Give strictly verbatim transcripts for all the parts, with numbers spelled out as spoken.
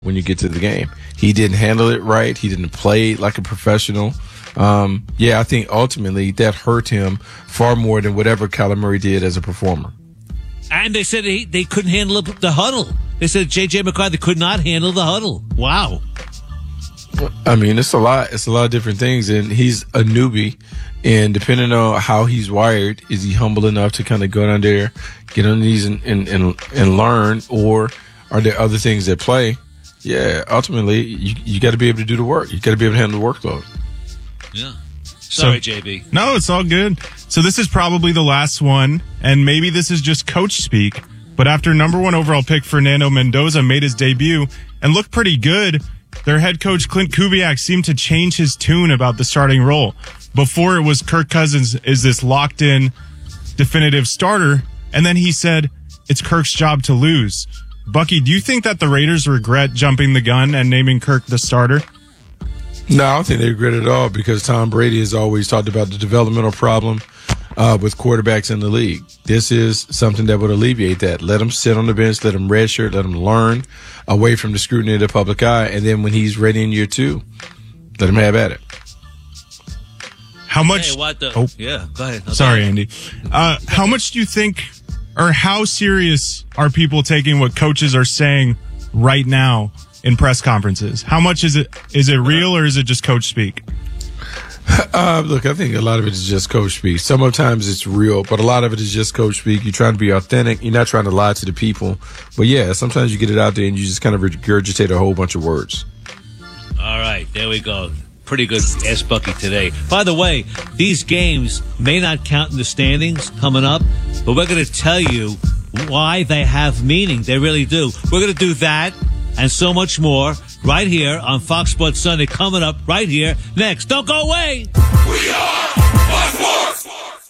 when you get to the game. He didn't handle it right. He didn't play like a professional. Um, yeah, I think ultimately that hurt him far more than whatever Kyler Murray did as a performer. And they said he, they couldn't handle the huddle. They said J J. McCarthy could not handle the huddle. Wow. I mean, it's a lot. It's a lot of different things, and he's a newbie. And depending on how he's wired, is he humble enough to kind of go down there, get on these and, and, and, and learn, or are there other things at play? Yeah, ultimately, you you got to be able to do the work. You got to be able to handle the workload. Yeah. Sorry, so, J B. No, it's all good. So this is probably the last one, and maybe this is just coach speak, but after number one overall pick Fernando Mendoza made his debut and looked pretty good, their head coach Clint Kubiak seemed to change his tune about the starting role. Before it was Kirk Cousins is this locked-in, definitive starter, and then he said, it's Kirk's job to lose. Bucky, do you think that the Raiders regret jumping the gun and naming Kirk the starter? No, I don't think they regret it at all, because Tom Brady has always talked about the developmental problem uh, with quarterbacks in the league. This is something that would alleviate that. Let him sit on the bench, let him redshirt, let him learn away from the scrutiny of the public eye, and then when he's ready in year two, let him have at it. How much? Hey, what the, oh, yeah, go ahead. Okay. Sorry, Andy. Uh, how much do you think, or how serious are people taking what coaches are saying right now in press conferences? How much is it? Is it real, or is it just coach speak? Uh, look, I think a lot of it is just coach speak. Sometimes it's real, but a lot of it is just coach speak. You're trying to be authentic. You're not trying to lie to the people. But yeah, sometimes you get it out there and you just kind of regurgitate a whole bunch of words. All right, there we go. Pretty good Ask Bucky today. By the way, these games may not count in the standings coming up, but we're going to tell you why they have meaning. They really do. We're going to do that and so much more right here on Fox Sports Sunday, coming up right here next. Don't go away. We are Fox Sports.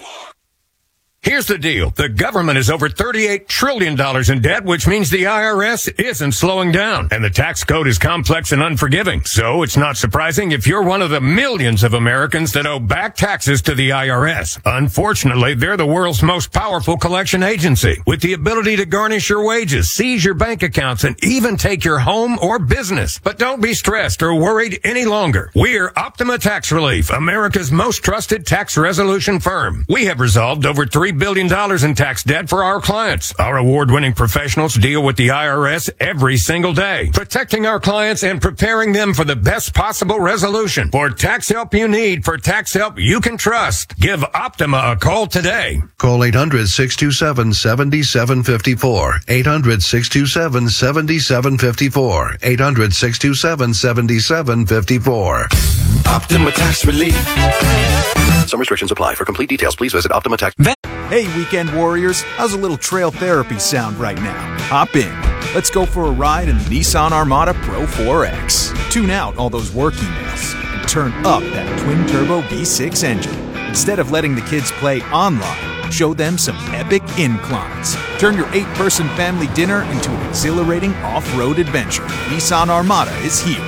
Here's the deal. The government is over thirty-eight trillion dollars in debt, which means the I R S isn't slowing down. And the tax code is complex and unforgiving. So it's not surprising if you're one of the millions of Americans that owe back taxes to the I R S. Unfortunately, they're the world's most powerful collection agency, with the ability to garnish your wages, seize your bank accounts, and even take your home or business. But don't be stressed or worried any longer. We're Optima Tax Relief, America's most trusted tax resolution firm. We have resolved over three billion dollars in tax debt for our clients. Our award-winning professionals deal with the I R S every single day, protecting our clients and preparing them for the best possible resolution. For tax help you need, for tax help you can trust, give Optima a call today. Call eight hundred, six two seven, seven seven five four. eight hundred, six two seven, seven seven five four. eight hundred, six two seven, seven seven five four. Optima Tax Relief. Some restrictions apply. For complete details, please visit Optima Tax. Hey, weekend warriors, how's a little trail therapy sound right now? Hop in. Let's go for a ride in the Nissan Armada Pro four X. Tune out all those work emails and turn up that twin-turbo V six engine. Instead of letting the kids play online, show them some epic inclines. Turn your eight-person family dinner into an exhilarating off-road adventure. Nissan Armada is here.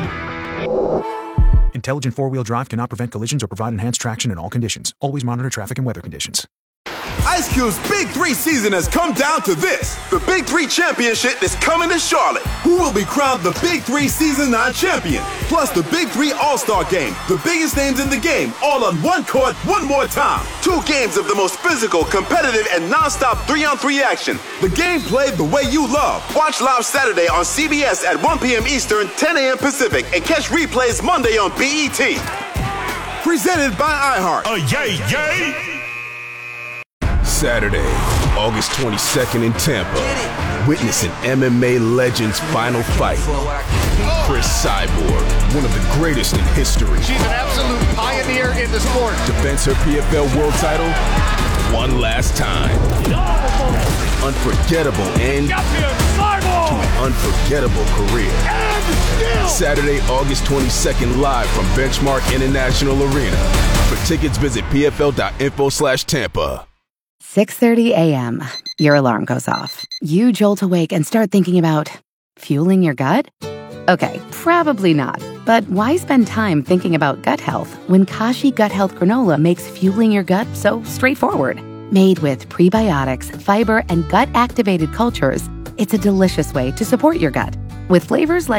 Intelligent four-wheel drive cannot prevent collisions or provide enhanced traction in all conditions. Always monitor traffic and weather conditions. Ice Cube's Big Three season has come down to this. The Big Three Championship is coming to Charlotte. Who will be crowned the Big Three Season nine champion? Plus the Big Three All-Star Game. The biggest names in the game, all on one court, one more time. Two games of the most physical, competitive, and non-stop three-on-three action. The game played the way you love. Watch live Saturday on C B S at one p.m. Eastern, ten a.m. Pacific, and catch replays Monday on B E T. Presented by iHeart. Oh, yay, yay! Saturday, August twenty-second in Tampa. Witness an M M A legend's final fight. Chris Cyborg, one of the greatest in history. She's an absolute pioneer in the sport. Defends her P F L world title one last time. Unforgettable end to an unforgettable career. Saturday, August twenty-second, live from Benchmark International Arena. For tickets, visit P F L dot info slash Tampa. six thirty a.m. Your alarm goes off. You jolt awake and start thinking about fueling your gut? Okay, probably not. But why spend time thinking about gut health when Kashi Gut Health Granola makes fueling your gut so straightforward? Made with prebiotics, fiber, and gut-activated cultures, it's a delicious way to support your gut. With flavors like